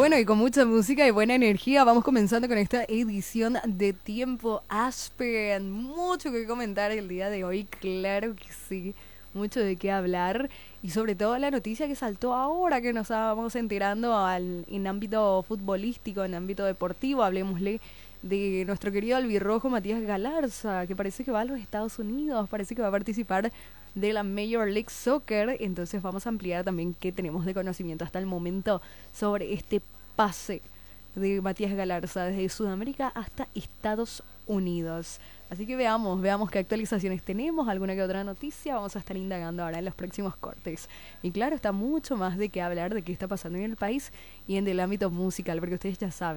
Bueno, y con mucha música y buena energía, vamos comenzando con esta edición de Tiempo Aspen. Mucho que comentar el día de hoy, claro que sí. Mucho de qué hablar y sobre todo la noticia que saltó ahora que nos estábamos enterando en ámbito futbolístico, en ámbito deportivo, hablemosle de nuestro querido albirrojo Matías Galarza, que parece que va a los Estados Unidos, parece que va a participar de la Major League Soccer. Entonces vamos a ampliar también qué tenemos de conocimiento hasta el momento sobre este pase de Matías Galarza desde Sudamérica hasta Estados Unidos. Así que veamos qué actualizaciones tenemos, alguna que otra noticia, vamos a estar indagando ahora en los próximos cortes. Y claro, está mucho más de qué hablar, de qué está pasando en el país y en el ámbito musical, porque ustedes ya saben.